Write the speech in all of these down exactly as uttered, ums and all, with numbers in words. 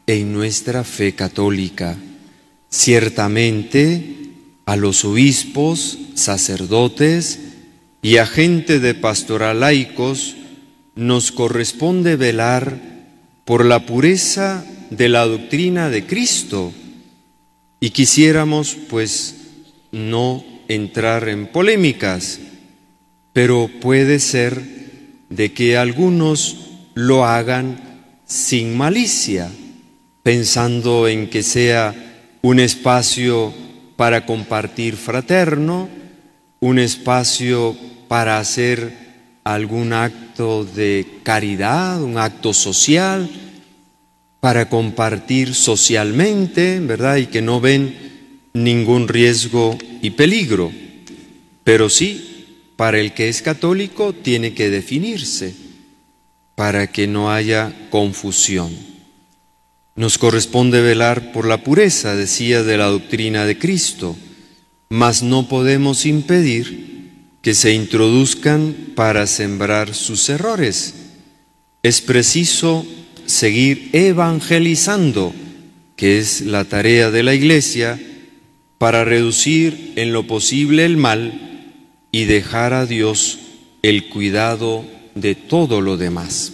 en nuestra fe católica. Ciertamente, a los obispos, sacerdotes y a gente de pastoral laicos nos corresponde velar por la pureza de la doctrina de Cristo, y quisiéramos, pues, no entrar en polémicas, pero puede ser de que algunos lo hagan sin malicia, pensando en que sea un espacio para compartir fraterno, un espacio para hacer algún acto de caridad, un acto social, para compartir socialmente, ¿verdad? Y que no ven ningún riesgo y peligro. Pero sí, para el que es católico tiene que definirse, para que no haya confusión. Nos corresponde velar por la pureza, decía, de la doctrina de Cristo, mas no podemos impedir que se introduzcan para sembrar sus errores. Es preciso seguir evangelizando, que es la tarea de la Iglesia, para reducir en lo posible el mal y dejar a Dios el cuidado de todo lo demás.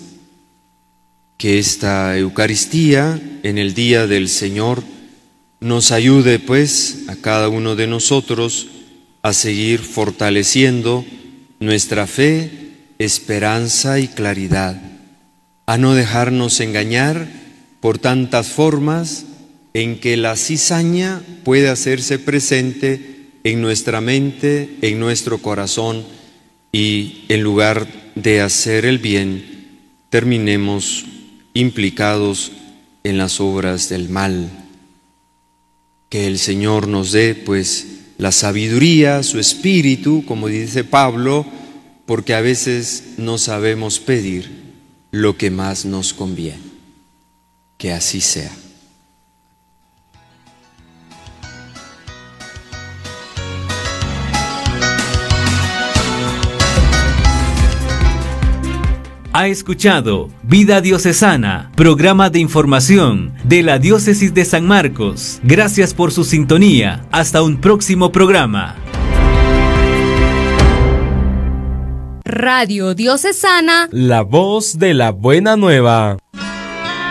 Que esta Eucaristía en el Día del Señor nos ayude, pues, a cada uno de nosotros a seguir fortaleciendo nuestra fe, esperanza y claridad, a no dejarnos engañar por tantas formas en que la cizaña puede hacerse presente en nuestra mente, en nuestro corazón, y en lugar de hacer el bien, terminemos implicados en las obras del mal. Que el Señor nos dé, pues, la sabiduría, su espíritu, como dice Pablo, porque a veces no sabemos pedir lo que más nos conviene. Que así sea. Ha escuchado Vida Diocesana, programa de información de la Diócesis de San Marcos. Gracias por su sintonía. Hasta un próximo programa. Radio Diocesana, la voz de la buena nueva.